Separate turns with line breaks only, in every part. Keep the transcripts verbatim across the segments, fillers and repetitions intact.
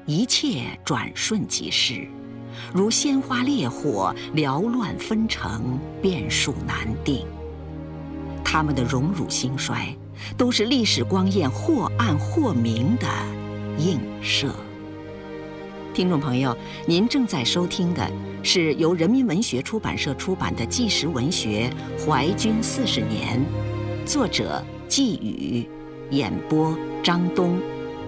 一切转瞬即逝，如鲜花烈火，缭乱纷呈，变数难定。他们的荣辱兴衰，都是历史光焰或暗或明的映射。听众朋友，您正在收听的是由人民文学出版社出版的纪实文学《淮军四十年》，作者季宇，演播张东。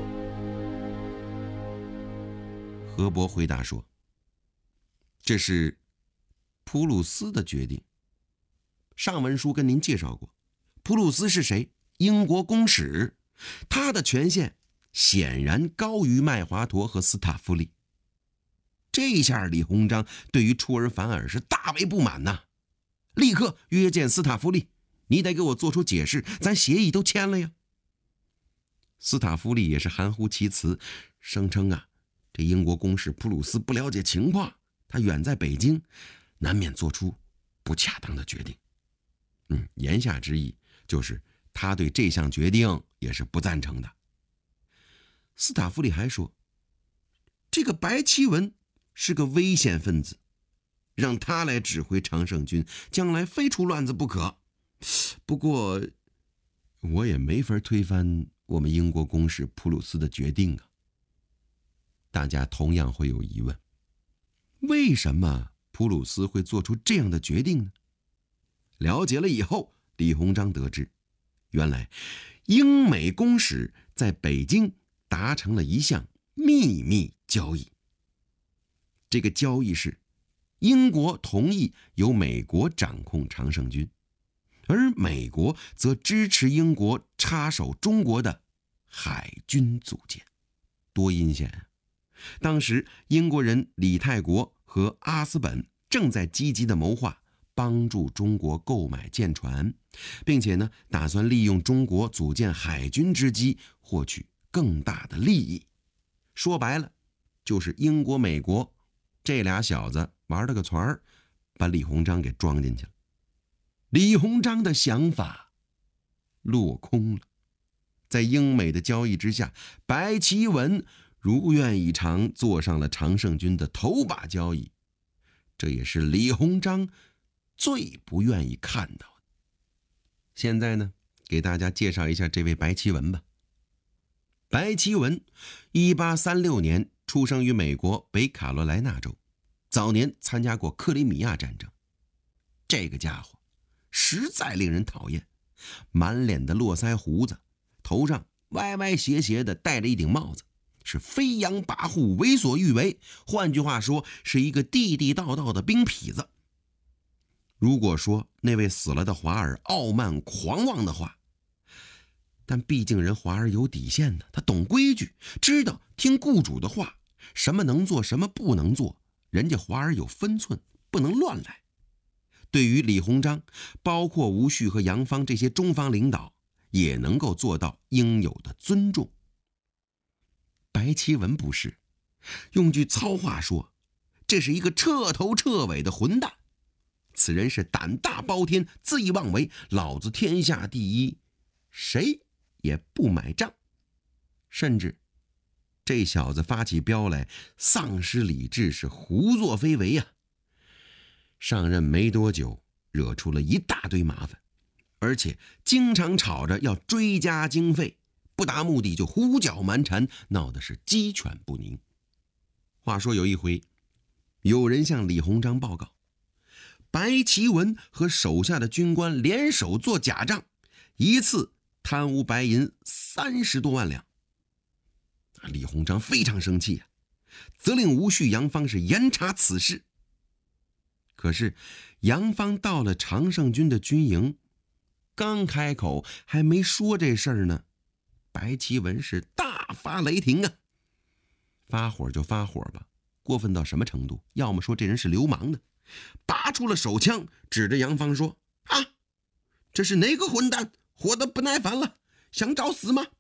何伯回答说：“这是普鲁斯的决定。上文书跟您介绍过，普鲁斯是谁？英国公使，他的权限显然高于麦华陀和斯塔夫利。这下李鸿章对于出尔反尔是大为不满呐，立刻约见斯塔夫利，你得给我做出解释，咱协议都签了呀。”斯塔夫利也是含糊其辞，声称啊，这英国公使普鲁斯不了解情况，他远在北京，难免做出不恰当的决定。嗯，言下之意就是他对这项决定也是不赞成的。斯塔夫利还说，这个白奇文是个危险分子，让他来指挥常胜军，将来非出乱子不可。不过我也没法推翻我们英国公使普鲁斯的决定啊。大家同样会有疑问，为什么普鲁斯会做出这样的决定呢？了解了以后，李鸿章得知，原来英美公使在北京达成了一项秘密交易。这个交易是，英国同意由美国掌控常胜军，而美国则支持英国插手中国的海军组建。多阴险啊！当时英国人李泰国和阿斯本正在积极的谋划帮助中国购买舰船，并且呢，打算利用中国组建海军之机获取更大的利益。说白了，就是英国美国这俩小子玩了个团儿，把李鸿章给装进去了。李鸿章的想法落空了。在英美的交易之下，白奇文如愿以偿坐上了常胜军的头把交椅，这也是李鸿章最不愿意看到的。现在呢，给大家介绍一下这位白奇文吧。白奇文一八三六年出生于美国北卡罗来纳州，早年参加过克里米亚战争。这个家伙实在令人讨厌，满脸的络腮胡子，头上歪歪斜斜的戴着一顶帽子，是飞扬跋扈，为所欲为，换句话说，是一个地地道道的兵痞子。如果说那位死了的华儿傲慢狂妄的话，但毕竟人华儿有底线的，他懂规矩，知道听雇主的话，什么能做什么不能做，人家华儿有分寸，不能乱来。对于李鸿章，包括吴旭和杨芳这些中方领导，也能够做到应有的尊重。白奇文不是，用句糙话说，这是一个彻头彻尾的混蛋。此人是胆大包天，恣意妄为，老子天下第一，谁也不买账。甚至这小子发起飙来，丧失理智，是胡作非为呀、啊。上任没多久，惹出了一大堆麻烦，而且经常吵着要追加经费，不达目的就胡搅蛮缠，闹得是鸡犬不宁。话说有一回，有人向李鸿章报告，白奇文和手下的军官联手做假账，一次贪污白银三十多万两。李鸿章非常生气啊，责令吴旭、杨芳是严查此事。可是杨芳到了常胜军的军营，刚开口还没说这事儿呢，白奇文是大发雷霆啊！发火就发火吧，过分到什么程度？要么说这人是流氓呢，拔出了手枪，指着杨芳说：“啊，这是哪个混蛋活得不耐烦了，想找死吗？”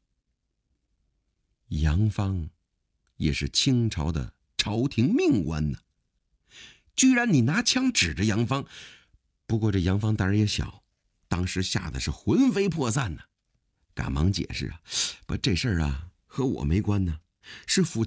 杨芳也是清朝的朝廷命官呢，居然你拿枪指着杨芳。不过这杨芳胆儿也小，当时吓得是魂飞魄散呢，赶忙解释啊，不，这事儿啊和我没关呢，是府